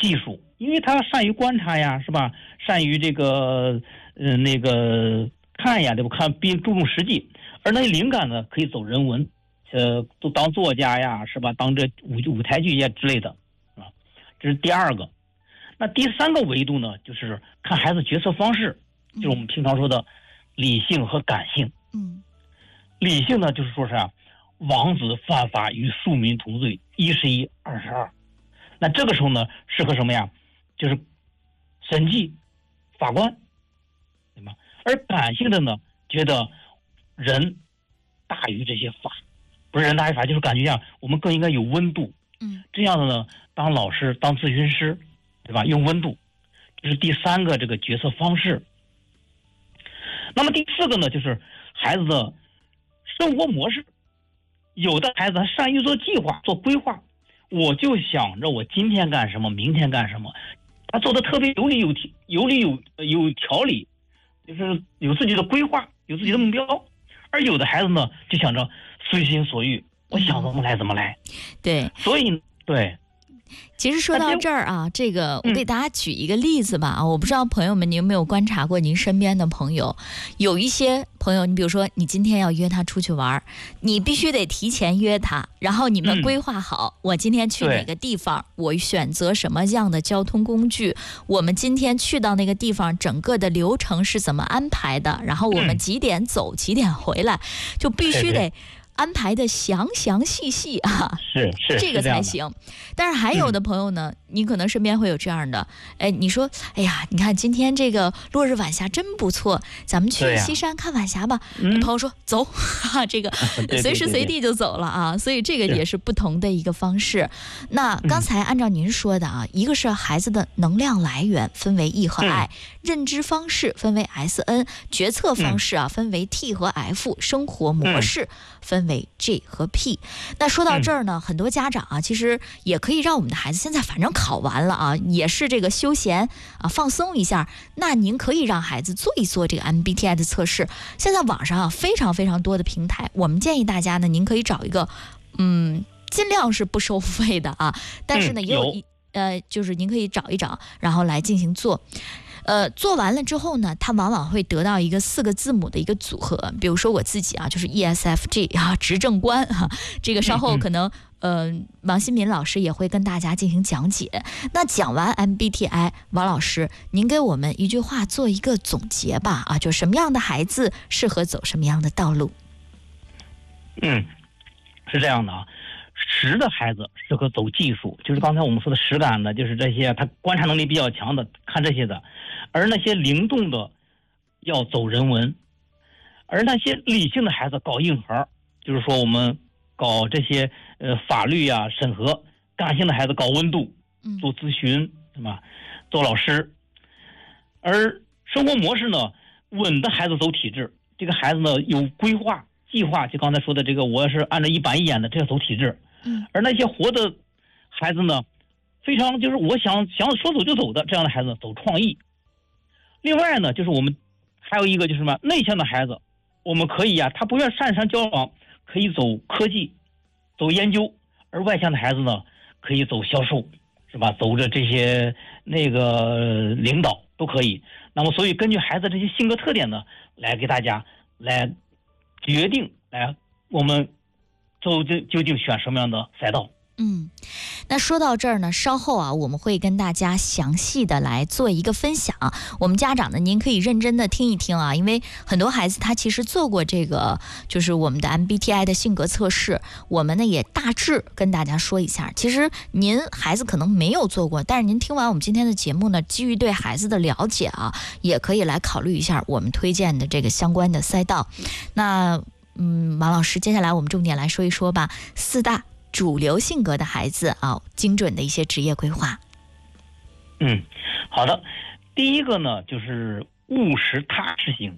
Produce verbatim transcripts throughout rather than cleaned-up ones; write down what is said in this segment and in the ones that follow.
技术，因为他善于观察呀，是吧？善于这个呃那个看呀，对吧？看并注重实际，而那些灵感呢，可以走人文，呃，都当作家呀，是吧？当这舞舞台剧呀之类的，啊，这是第二个。那第三个维度呢，就是看孩子决策方式，就是我们平常说的理性和感性。 嗯， 理性呢，就是说是啊，王子犯法与庶民同罪，一是一，二是二。那这个时候呢，适合什么呀？就是审计、法官，对吧？而感性的呢，觉得人大于这些法，不是人大于法，就是感觉呀，我们更应该有温度。 嗯， 这样的呢，当老师、当咨询师，对吧？用温度，这是第三个这个决策方式。那么第四个呢，就是孩子的生活模式。有的孩子他善于做计划、做规划，我就想着我今天干什么，明天干什么，他做的特别有理有条、有理有有条理，就是有自己的规划，有自己的目标。而有的孩子呢，就想着随心所欲，我想怎么来怎么来。 对， 所以对。 其实说到这儿啊，这个我给大家举一个例子吧啊、嗯，我不知道朋友们您有没有观察过您身边的朋友，有一些朋友，你比如说你今天要约他出去玩，你必须得提前约他，然后你们规划好、嗯、我今天去哪个地方，我选择什么样的交通工具，我们今天去到那个地方整个的流程是怎么安排的，然后我们几点走、嗯、几点回来，就必须得安排的详详细细啊， 是是这个才行。但是还有的朋友呢、嗯，你可能身边会有这样的，哎，你说，哎呀，你看今天这个落日晚霞真不错，咱们去西山看晚霞吧。嗯、朋友说走，哈，这个随时随地就走了啊，所以这个也是不同的一个方式。那刚才按照您说的啊，一个是孩子的能量来源分为 E 和 I，、嗯、认知方式分为 S N， 决策方式啊、嗯、分为 T 和 F， 生活模式分为 J 和 P。那说到这儿呢、嗯，很多家长啊，其实也可以让我们的孩子现在反正考完了啊，也是这个休闲啊放松一下。那您可以让孩子做一做这个 M B T I 的测试。现在网上啊非常非常多的平台，我们建议大家呢，您可以找一个，嗯，尽量是不收费的啊，但是呢， 嗯、 也有一呃，就是您可以找一找，然后来进行做。呃，做完了之后呢，它往往会得到一个四个字母的一个组合。比如说我自己啊，就是 E S F J 啊，执政官哈、啊，这个稍后可能呃，王新民老师也会跟大家进行讲解。那讲完 M B T I， 王老师，您给我们一句话做一个总结吧啊，就什么样的孩子适合走什么样的道路？ 嗯，是这样的啊。实的孩子适合走技术，就是刚才我们说的实感的，就是这些他观察能力比较强的，看这些的。而那些灵动的要走人文，而那些理性的孩子搞硬核，就是说我们搞这些呃法律啊审核。感性的孩子搞温度，做咨询，是吧？做老师。而生活模式呢，稳的孩子走体制，这个孩子呢有规划计划，就刚才说的这个，我是按照一板一眼的，这个走体制。 嗯。 而那些活的孩子呢，非常就是我想想说走就走的这样的孩子走创意。另外呢，就是我们还有一个就是什么内向的孩子，我们可以啊，他不愿擅长交往，可以走科技，走研究；而外向的孩子呢，可以走销售，是吧？走着这些那个领导都可以。那么，所以根据孩子这些性格特点呢，来给大家来决定，来我们究竟究竟选什么样的赛道。 嗯，那说到这儿呢，稍后啊，我们会跟大家详细的来做一个分享。我们家长呢，您可以认真的听一听啊，因为很多孩子他其实做过这个，就是我们的 M B T I 的性格测试，我们呢也大致跟大家说一下。其实您孩子可能没有做过，但是您听完我们今天的节目呢，基于对孩子的了解啊，也可以来考虑一下我们推荐的这个相关的赛道。那嗯，王老师，接下来我们重点来说一说吧，四大主流性格的孩子啊，精准的一些职业规划。 嗯，好的。第一个呢，就是务实踏实型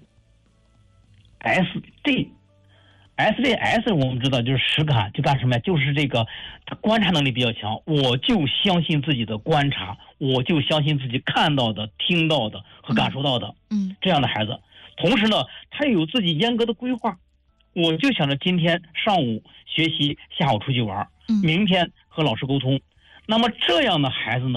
S D S D S 我们知道就是实感，就干什么呀？就是这个他观察能力比较强，我就相信自己的观察，我就相信自己看到的、听到的和感受到的。 嗯， 这样的孩子，同时呢，他有自己严格的规划。我就想着今天上午学习，下午出去玩，明天和老师沟通。那么这样的孩子呢，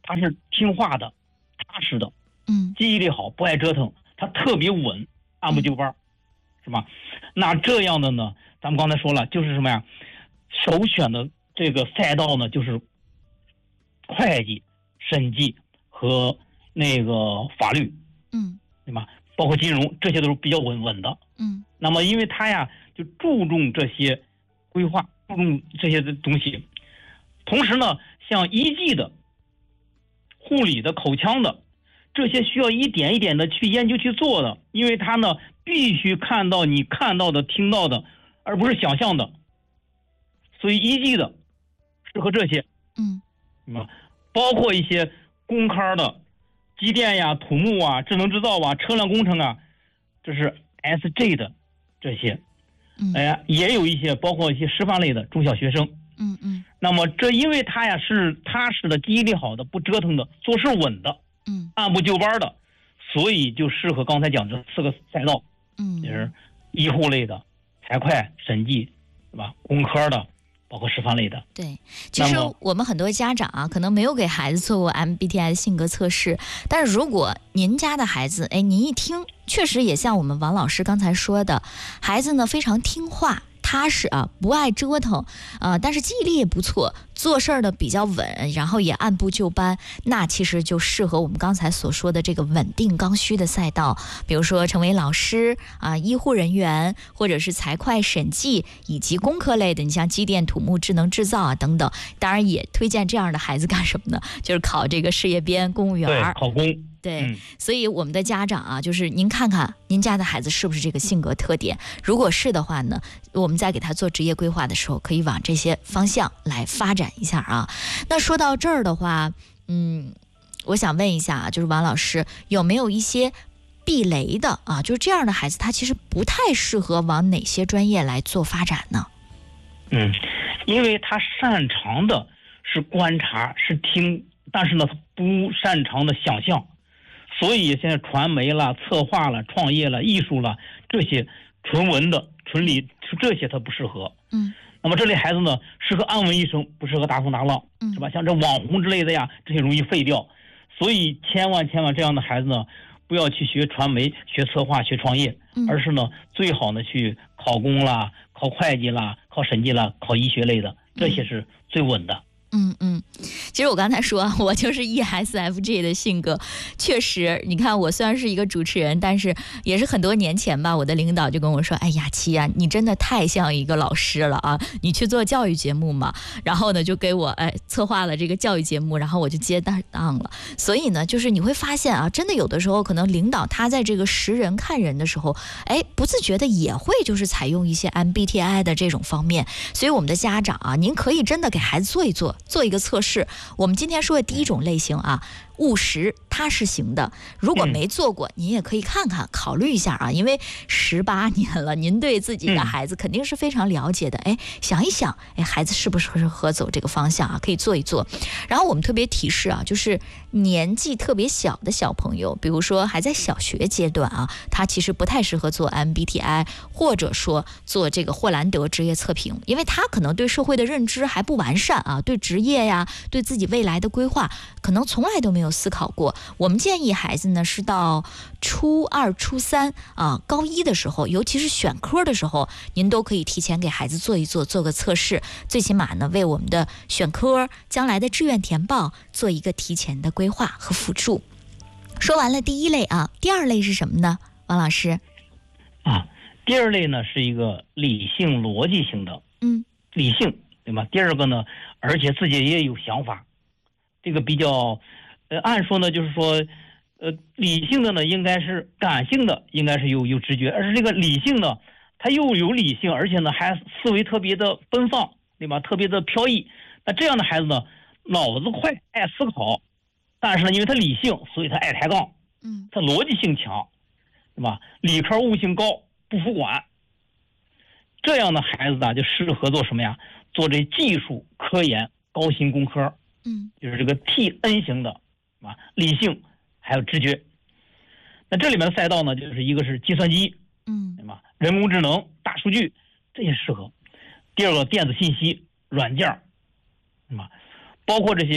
他是听话的、踏实的， 嗯， 记忆力好，不爱折腾，他特别稳，按部就班，是吧？那这样的呢，咱们刚才说了，就是什么呀？首选的这个赛道呢，就是会计、审计和那个法律， 嗯， 对吧？包括金融，这些都是比较稳稳的。 嗯， 那么因为他呀，就注重这些规划，注重这些的东西。同时呢，像医技的、护理的、口腔的，这些需要一点一点的去研究去做的，因为他呢必须看到你看到的、听到的，而不是想象的。所以医技的适合这些， 嗯， 包括一些工科的，机电呀、土木啊、智能制造啊、车辆工程啊，这是 S J 的这些。哎呀，也有一些包括一些师范类的中小学生。 嗯嗯。 那么这因为他呀是踏实的、记忆力好的、不折腾的、做事稳的， 嗯，按部就班的，所以就适合刚才讲的四个赛道。 嗯， 就是医护类的、财会、审计，对吧？工科的。包括师范类的。 对，其实我们很多家长啊，可能没有给孩子做过 M B T I 的性格测试，但是如果您家的孩子，哎，您一听，确实也像我们王老师刚才说的，孩子呢非常听话。踏实啊，不爱折腾，呃，但是记忆力也不错，做事儿呢比较稳，然后也按部就班，那其实就适合我们刚才所说的这个稳定刚需的赛道，比如说成为老师啊、呃、医护人员，或者是财会、审计以及工科类的，你像机电、土木、智能制造啊等等。当然也推荐这样的孩子干什么呢？就是考这个事业编、公务员， 对，考公。 对、 嗯， 所以我们的家长啊，就是您看看您家的孩子是不是这个性格特点，如果是的话呢，我们在给他做职业规划的时候，可以往这些方向来发展一下啊。那说到这儿的话，嗯，我想问一下啊，就是王老师有没有一些避雷的啊？就是这样的孩子，他其实不太适合往哪些专业来做发展呢？ 嗯，因为他擅长的是观察，是听，但是呢，他不擅长的想象。所以现在传媒了、策划了、创业了、艺术了，这些纯文的、纯理，这些他不适合。 嗯。 那么这类孩子呢，适合安稳一生，不适合大风大浪， 嗯， 是吧？像这网红之类的呀，这些容易废掉。所以千万千万这样的孩子呢，不要去学传媒、学策划、学创业， 嗯、 而是呢，最好呢去考公啦、考会计啦、考审计啦、考医学类的，这些是最稳的。 嗯嗯，其实我刚才说我就是 E S F J 的性格，确实，你看我虽然是一个主持人，但是也是很多年前吧，我的领导就跟我说，哎呀，琪呀，你真的太像一个老师了啊，你去做教育节目嘛，然后呢就给我哎策划了这个教育节目，然后我就接档了。所以呢，就是你会发现啊，真的有的时候可能领导他在这个识人看人的时候，哎，不自觉的也会就是采用一些 M B T I 的这种方面。所以我们的家长啊，您可以真的给孩子做一做。做一个测试，我们今天说的第一种类型啊，务实踏实型的，如果没做过，您也可以看看，考虑一下啊，因为十八年了，您对自己的孩子肯定是非常了解的，哎，想一想，哎，孩子是不是适合走这个方向啊？可以做一做。然后我们特别提示啊，就是年纪特别小的小朋友，比如说还在小学阶段啊，他其实不太适合做 M B T I， 或者说做这个霍兰德职业测评，因为他可能对社会的认知还不完善啊，对职业呀，对自己未来的规划，可能从来都没有思考过。我们建议孩子呢是到初二、初三啊、高一的时候，尤其是选科的时候，您都可以提前给孩子做一做，做个测试，最起码呢为我们的选科、将来的志愿填报做一个提前的规划和辅助。说完了第一类啊，第二类是什么呢？王老师啊，第二类呢是一个理性逻辑型的， 嗯， 理性对吗？第二个呢，而且自己也有想法，这个比较，呃，按说呢，就是说，呃，理性的呢应该是感性的，应该是有有直觉，而是这个理性呢，它又有理性，而且呢还思维特别的奔放，对吧？特别的飘逸。那这样的孩子呢，脑子快，爱思考，但是呢，因为他理性，所以他爱抬杠， 嗯， 他逻辑性强，对吧？理科悟性高，不服管。这样的孩子呢，就适合做什么呀？做这技术、科研、高薪工科， 嗯， 就是这个 T N 型的，啊，理性还有直觉。那这里面的赛道呢，就是一个是计算机， 嗯， 对吧？人工智能、大数据这些适合。第二个电子信息、软件，对吧？包括这些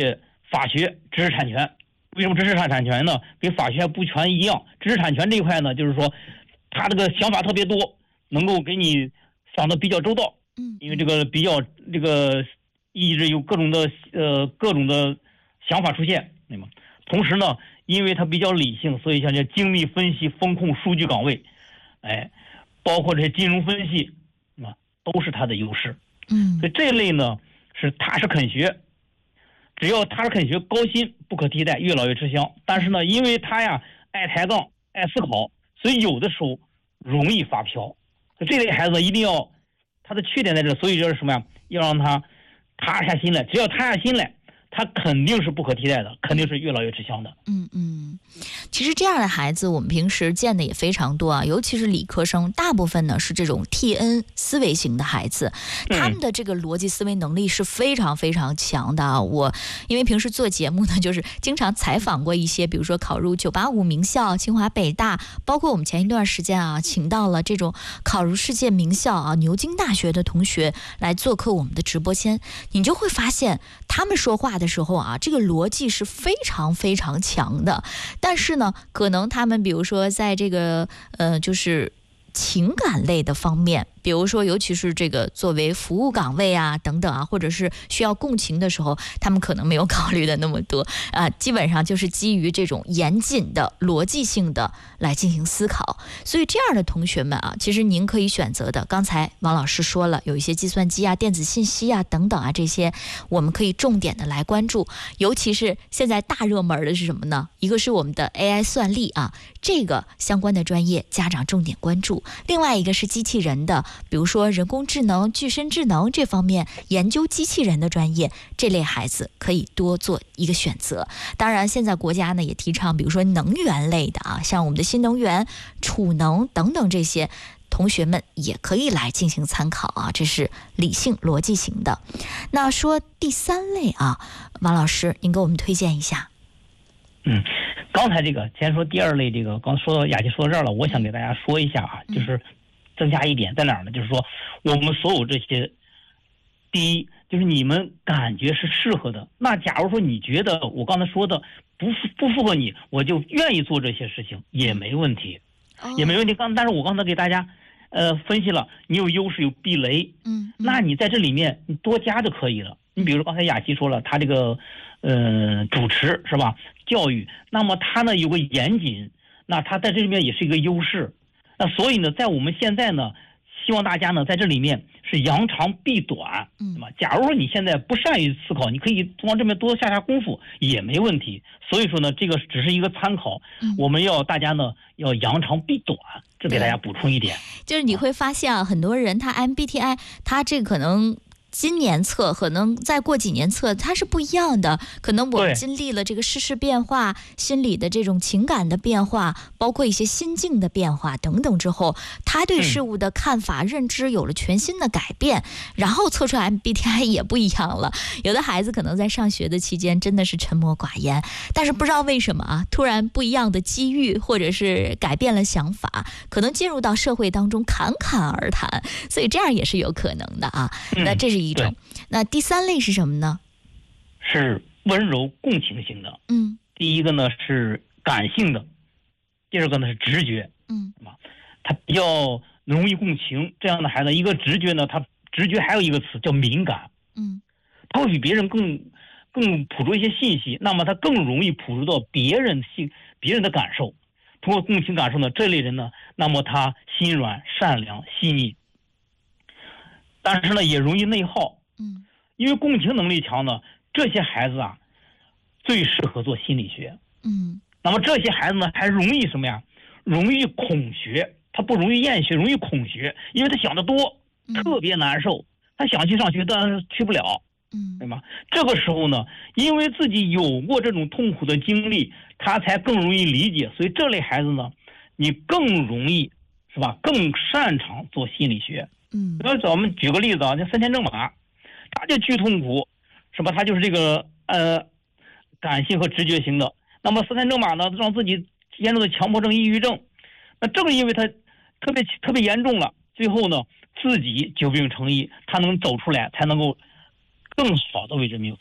法学、知识产权。为什么知识产权呢？跟法学还不全一样。知识产权这一块呢，就是说他这个想法特别多，能够给你想的比较周到。 嗯， 因为这个比较这个一直有各种的呃各种的想法出现，对吗？同时呢，因为它比较理性，所以像这精密分析、风控、数据岗位，哎，包括这些金融分析，啊，都是它的优势。 嗯， 所以这一类呢是踏实肯学，只要踏实肯学，高薪不可替代，越老越吃香。但是呢，因为他呀爱抬杠、爱思考，所以有的时候容易发飘。这类孩子一定要，他的缺点在这，所以就是什么呀？要让他踏下心来，只要踏下心来，他肯定是不可替代的，肯定是越老越吃香的。 嗯嗯，其实这样的孩子我们平时见的也非常多啊，尤其是理科生，大部分呢是这种 T N 思维型的孩子，他们的这个逻辑思维能力是非常非常强的啊。我因为平时做节目呢，就是经常采访过一些，比如说考入九八五名校、清华北大，包括我们前一段时间啊，请到了这种考入世界名校啊牛津大学的同学来做客我们的直播间，你就会发现他们说话的时候啊，这个逻辑是非常非常强的。但是呢，可能他们比如说在这个呃，就是情感类的方面，比如说尤其是这个作为服务岗位啊等等啊，或者是需要共情的时候，他们可能没有考虑的那么多啊，基本上就是基于这种严谨的逻辑性的来进行思考。所以这样的同学们啊，其实您可以选择的，刚才王老师说了，有一些计算机啊、电子信息啊等等啊，这些我们可以重点的来关注。尤其是现在大热门的是什么呢？一个是我们的 A I 算力啊，这个相关的专业家长重点关注。另外一个是机器人的，比如说人工智能、具身智能这方面研究机器人的专业，这类孩子可以多做一个选择。当然现在国家呢也提倡比如说能源类的啊，像我们的新能源、储能等等，这些同学们也可以来进行参考啊，这是理性逻辑型的。那说第三类啊，王老师您给我们推荐一下。 嗯，刚才这个先说第二类，这个刚说到雅琪说到这儿了，我想给大家说一下啊，就是增加一点在哪儿呢？就是说我们所有这些，第一就是你们感觉是适合的，那假如说你觉得我刚才说的不不符合你，我就愿意做这些事情也没问题，也没问题。刚但是我刚才给大家呃分析了，你有优势有壁垒， 嗯， 那你在这里面你多加就可以了。你比如说刚才雅琪说了，他这个呃主持是吧？教育，那么他呢有个严谨，那他在这里面也是一个优势。那所以呢，在我们现在呢，希望大家呢在这里面是扬长避短，对吧？假如说你现在不善于思考，你可以往这边多下下功夫也没问题。所以说呢，这个只是一个参考，我们要大家呢要扬长避短，这给大家补充一点。 就是你会发现啊，很多人他 M B T I 他这可能今年测可能再过几年测它是不一样的，可能我们经历了这个世事变化，心理的这种情感的变化，包括一些心境的变化等等之后，他对事物的看法、嗯、认知有了全新的改变，然后测出来 M B T I 也不一样了。有的孩子可能在上学的期间真的是沉默寡言，但是不知道为什么啊，突然不一样的机遇或者是改变了想法，可能进入到社会当中侃侃而谈，所以这样也是有可能的啊。嗯、那这是一种。那第三类是什么呢？ 是温柔共情型的。 嗯， 第一个呢是感性的，第二个呢是直觉。 嗯， 他比较容易共情，这样的孩子，一个直觉呢，他直觉还有一个词叫敏感。 嗯， 他会比别人更更捕捉一些信息，那么他更容易捕捉到别人性别人的感受。通过共情感受呢，这类人呢，那么他心软、善良、细腻，但是呢也容易内耗。 嗯， 因为共情能力强呢，这些孩子啊，最适合做心理学。 嗯， 那么这些孩子呢，还容易什么呀？容易恐学，他不容易厌学，容易恐学，因为他想得多，特别难受。他想去上学，但是去不了。 嗯， 对吗？这个时候呢，因为自己有过这种痛苦的经历，他才更容易理解。所以这类孩子呢，你更容易是吧？更擅长做心理学。 嗯， 那我们举个例子啊，像森田正马。他就巨痛苦，是吧？他就是这个呃感性和直觉型的。那么森田正马呢，让自己严重的强迫症、抑郁症。那正是因为他特别特别严重了，最后呢自己久病成医，他能走出来，才能够更好的为人民服务。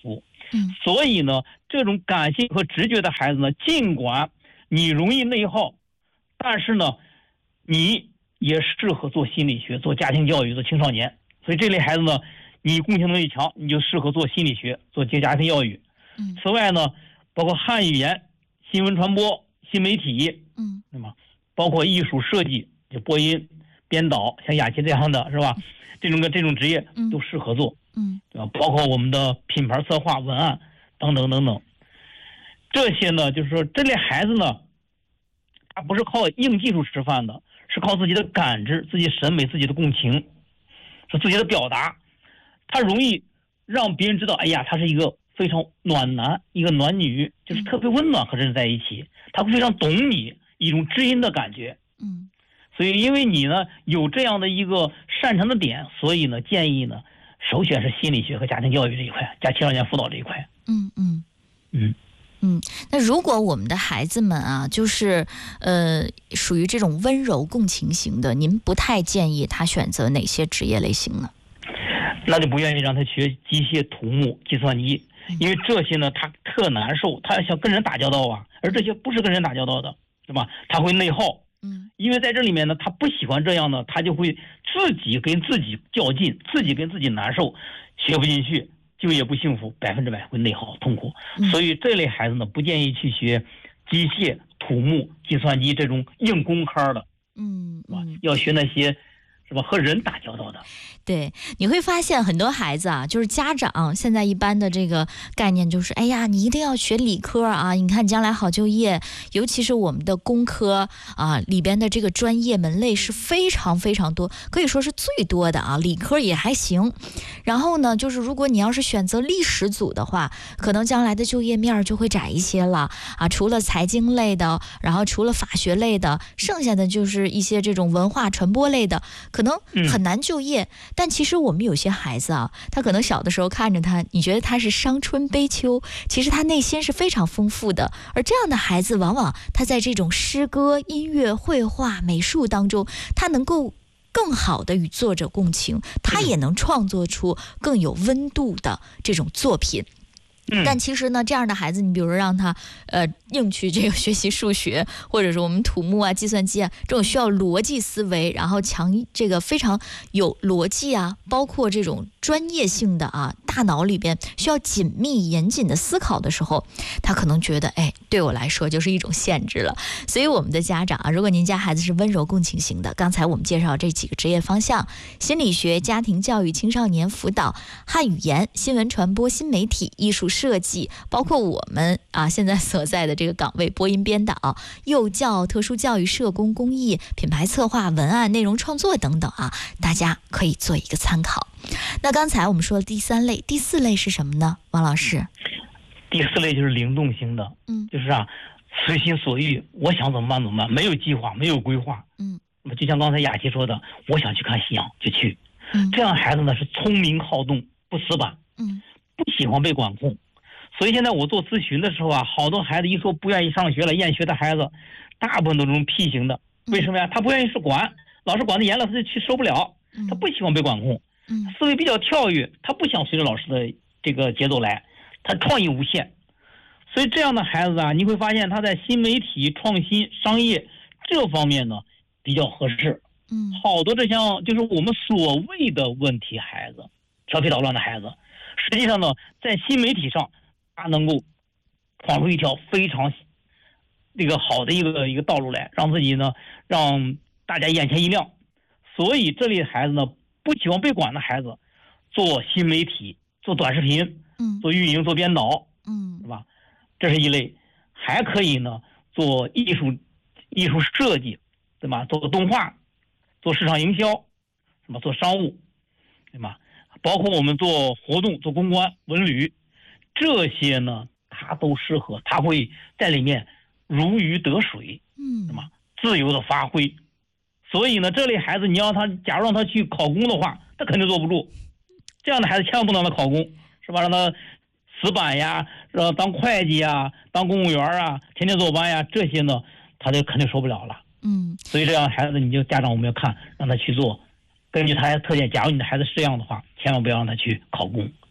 嗯， 所以呢，这种感性和直觉的孩子呢，尽管你容易内耗，但是呢，你也适合做心理学、做家庭教育、做青少年。所以这类孩子呢，你共情能力强，你就适合做心理学、做家庭教育。 嗯， 此外呢，包括汉语言、新闻传播、新媒体， 嗯， 那么包括艺术设计，就播音、编导，像雅琪这样的是吧？这种个这种职业都适合做。 嗯， 对吧？包括我们的品牌策划、文案等等等等，这些呢，就是说这类孩子呢，他不是靠硬技术吃饭的，是靠自己的感知、自己审美、自己的共情，是自己的表达。他容易让别人知道，哎呀，他是一个非常暖男，一个暖女，就是特别温暖和人在一起，他会非常懂你，一种知音的感觉。 嗯， 所以因为你呢有这样的一个擅长的点，所以呢建议呢。首选是心理学和家庭教育这一块，加青少年辅导这一块。 嗯嗯嗯嗯。那如果我们的孩子们啊，就是呃属于这种温柔共情型的，您不太建议他选择哪些职业类型呢？ 那就不愿意让他学机械、土木、计算机，因为这些呢他特难受，他想跟人打交道啊，而这些不是跟人打交道的，对吧？他会内耗。 嗯， 因为在这里面呢，他不喜欢这样呢，他就会自己跟自己较劲，自己跟自己难受，学不进去，就业不幸福，百分之百会内耗痛苦。 嗯、 所以这类孩子呢，不建议去学机械、土木、计算机这种硬工科的， 嗯， 是吧？要学那些是吧和人打交道的。 对，你会发现很多孩子啊，就是家长现在一般的这个概念就是，哎呀，你一定要学理科啊，你看将来好就业。尤其是我们的工科啊里边的这个专业门类是非常非常多，可以说是最多的啊。理科也还行，然后呢，就是如果你要是选择历史组的话，可能将来的就业面就会窄一些了啊。除了财经类的，然后除了法学类的，剩下的就是一些这种文化传播类的，可能很难就业。嗯，但其实我们有些孩子啊，他可能小的时候看着他，你觉得他是伤春悲秋，其实他内心是非常丰富的。而这样的孩子，往往他在这种诗歌、音乐、绘画、美术当中，他能够更好的与作者共情，他也能创作出更有温度的这种作品。但其实呢，这样的孩子，你比如说让他呃硬去这个学习数学，或者是我们土木啊、计算机啊这种需要逻辑思维，然后强这个非常有逻辑啊，包括这种专业性的啊，大脑里边需要紧密严谨的思考的时候，他可能觉得，哎，对我来说就是一种限制了。所以我们的家长啊，如果您家孩子是温柔共情型的，刚才我们介绍这几个职业方向：心理学、家庭教育、青少年辅导、汉语言、新闻传播、新媒体、艺术设计，包括我们啊现在所在的这个岗位，播音编导、幼教、特殊教育、社工、公益、品牌策划、文案、内容创作等等啊，大家可以做一个参考。那刚才我们说的第三类，第四类是什么呢？王老师？ 第四类就是灵动型的，嗯，就是啊，随心所欲，我想怎么办怎么办，没有计划，没有规划，嗯，那么就像刚才雅琪说的，我想去看夕阳就去，嗯，这样孩子呢是聪明好动，不死板，嗯，不喜欢被管控。所以现在我做咨询的时候啊，好多孩子一说不愿意上学了，厌学的孩子，大部分都是这种 P 型的。为什么呀？他不愿意是管，老师管得严了，他就去受不了。他不喜欢被管控，思维比较跳跃，他不想随着老师的这个节奏来，他创意无限。所以这样的孩子啊，你会发现他在新媒体、创新、商业这方面呢比较合适。嗯，好多这像就是我们所谓的问题孩子，调皮捣乱的孩子，实际上呢，在新媒体上。他能够闯出一条非常这个好的一个一个道路来，让自己呢让大家眼前一亮。所以这类孩子呢，不喜欢被管的孩子，做新媒体、做短视频、嗯，做运营、做编导，嗯，是吧？这是一类。还可以呢做艺术、艺术设计，对吧？做动画、做市场营销，什么做商务，对吧？包括我们做活动、做公关、文旅。这些呢，他都适合，他会在里面如鱼得水，嗯，是吗？自由的发挥。所以呢，这类孩子，你要他，假如让他去考公的话，他肯定坐不住。这样的孩子千万不能让他考公，是吧？让他死板呀，让他当会计呀，当公务员啊，天天坐班呀，这些呢，他就肯定受不了了。嗯，所以这样的孩子，你就家长我们要看，让他去做，根据他的特点。假如你的孩子是这样的话，千万不要让他去考公。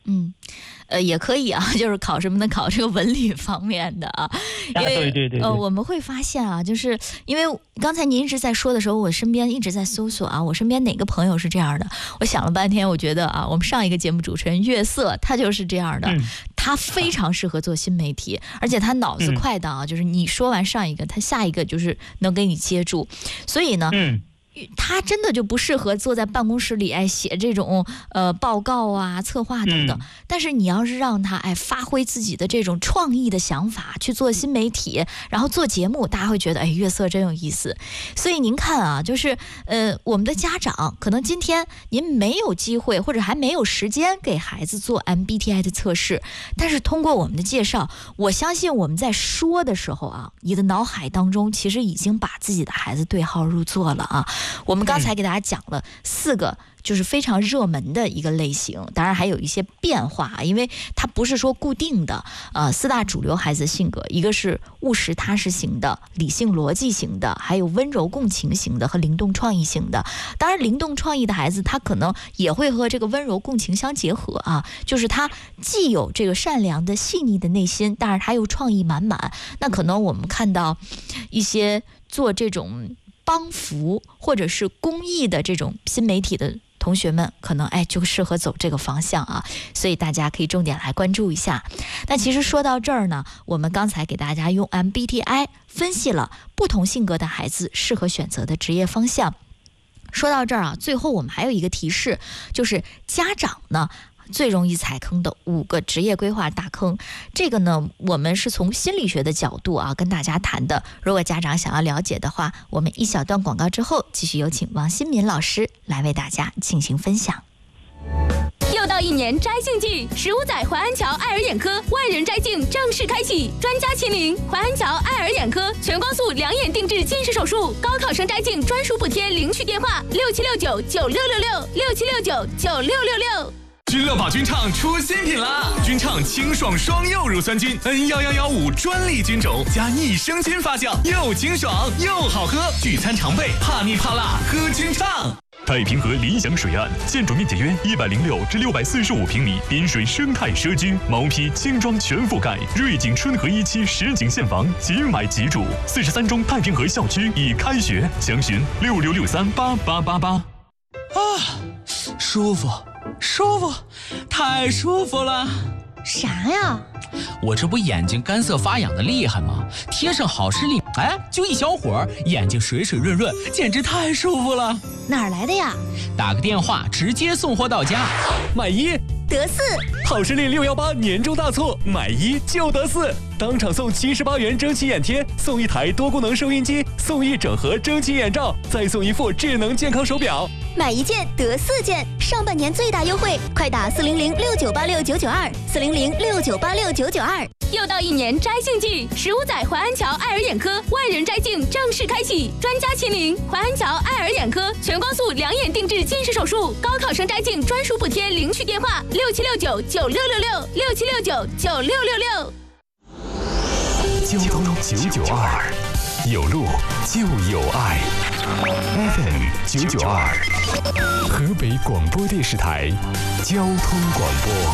嗯。呃，也可以啊，就是考什么呢？考这个文理方面的啊。因为、 啊、对对对对呃，我们会发现啊，就是因为刚才您一直在说的时候，我身边一直在搜索啊，我身边哪个朋友是这样的？我想了半天，我觉得啊，我们上一个节目主持人月色，他就是这样的， 嗯、 他非常适合做新媒体，而且他脑子快的啊，嗯、就是你说完上一个，他下一个就是能给你接住，所以呢。 嗯他真的就不适合坐在办公室里哎写这种呃报告啊、策划等等。嗯、但是你要是让他哎发挥自己的这种创意的想法去做新媒体，然后做节目，大家会觉得哎月色真有意思。所以您看啊，就是呃我们的家长可能今天您没有机会或者还没有时间给孩子做 M B T I 的测试，但是通过我们的介绍，我相信我们在说的时候啊，你的脑海当中其实已经把自己的孩子对号入座了啊。我们刚才给大家讲了四个就是非常热门的一个类型，当然还有一些变化，因为它不是说固定的。呃，四大主流孩子的性格，一个是务实踏实型的、理性逻辑型的，还有温柔共情型的和灵动创意型的。当然，灵动创意的孩子他可能也会和这个温柔共情相结合啊，就是他既有这个善良的细腻的内心，但是他又创意满满。那可能我们看到一些做这种帮扶或者是公益的这种新媒体的同学们，可能哎就适合走这个方向啊，所以大家可以重点来关注一下。那其实说到这儿呢，我们刚才给大家用 M B T I 分析了不同性格的孩子适合选择的职业方向。说到这儿啊，最后我们还有一个提示，就是家长呢最容易踩坑的五个职业规划大坑，这个呢我们是从心理学的角度啊跟大家谈的。如果家长想要了解的话，我们一小段广告之后，继续有请王新民老师来为大家进行分享。 又到一年摘镜季，十五载淮安桥爱尔眼科万人摘镜正式开启，专家亲临淮安桥爱尔眼科，全光速两眼定制近视手术，高考生摘镜专属补贴，领取电话六七六九九六六六六七六九九六六六。 君乐宝君畅出新品啦！君畅清爽双柚乳酸菌 N 一一一五专利菌种加益生菌发酵，又清爽又好喝，聚餐常备，怕腻怕辣喝君畅。 太平河理想水岸，建筑面积约一百零六至六百四十五平米，滨水生态社区，毛坯轻装全覆盖，瑞景春和一期实景现房，即买即住。四十三中太平河校区已开学，详询六六六三八八八八。 啊，舒服。舒服，太舒服了。 啥呀？ 我这不眼睛干涩发痒的厉害吗？贴上好视力，哎，就一小会儿，眼睛水水润润，简直太舒服了。 哪儿来的呀？ 打个电话，直接送货到家。 买一得四， 好视力六一八年终大促，买一就得四，当场送七十八元蒸汽眼贴，送一台多功能收音机，送一整盒蒸汽眼罩，再送一副智能健康手表。 买一件得四件，上半年最大优惠，快打四零零六九八六九九二，四零零六九八六九九二。 又到一年摘镜季，十五载淮安桥爱尔眼科万人摘镜正式开启，专家亲临淮安桥爱尔眼科，全光速两眼定制近视手术，高考生摘镜专属补贴，领取电话六七六九九六六六六七六九九六六六。 交通九九二，有路就有爱。F M 九九二，河北广播电视台交通广播。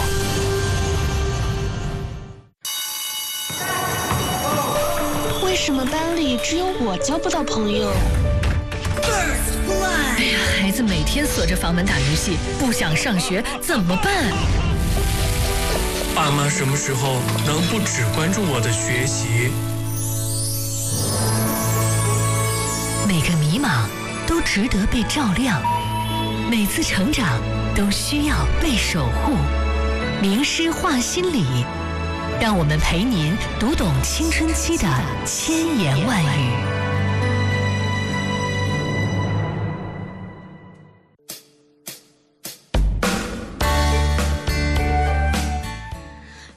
为什么班里只有我交不到朋友？ 哎呀，孩子每天锁着房门打游戏，不想上学怎么办？ 爸妈什么时候能不只关注我的学习？ 每个迷茫都值得被照亮，每次成长都需要被守护。名师话心理，让我们陪您读懂青春期的千言万语。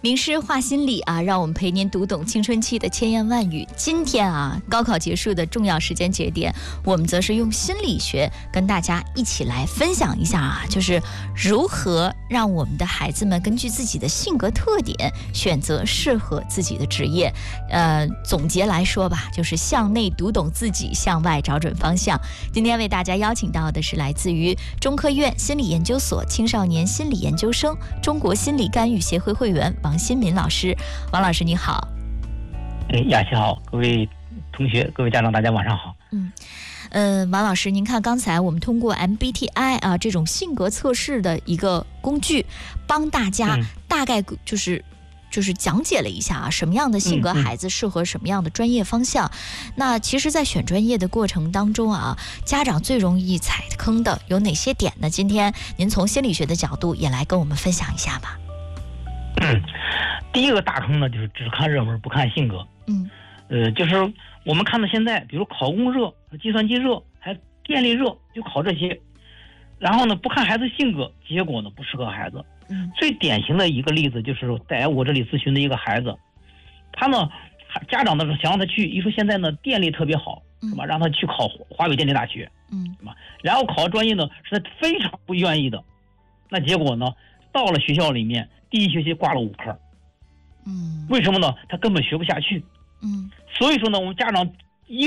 名师话心理啊，让我们陪您读懂青春期的千言万语。今天啊，高考结束的重要时间节点，我们则是用心理学跟大家一起来分享一下啊，就是如何让我们的孩子们根据自己的性格特点选择适合自己的职业。呃，总结来说吧，就是向内读懂自己，向外找准方向。今天为大家邀请到的是来自于中科院心理研究所青少年心理研究生、中国心理干预协会会员王新民老师。王老师你好。 哎，雅琪好，各位同学、各位家长，大家晚上好。 嗯，呃，王老师，您看刚才我们通过 M B T I 啊这种性格测试的一个工具，帮大家大概就是。嗯就是讲解了一下啊，什么样的性格孩子适合什么样的专业方向。嗯嗯、那其实，在选专业的过程当中啊，家长最容易踩坑的有哪些点呢？今天您从心理学的角度也来跟我们分享一下吧。 嗯，第一个大坑呢，就是只看热门不看性格。 嗯， 呃，就是我们看到现在，比如考公热、计算机热，还电力热，就考这些。然后呢，不看孩子性格，结果呢不适合孩子。 嗯， 最典型的一个例子就是在我这里咨询的一个孩子，他呢，家长呢想让他去，一说现在呢电力特别好，是吧？让他去考华北电力大学， 嗯， 是吧？然后考专业呢是他非常不愿意的，那结果呢，到了学校里面，第一学期挂了五科， 嗯， 为什么呢？他根本学不下去， 嗯， 所以说呢，我们家长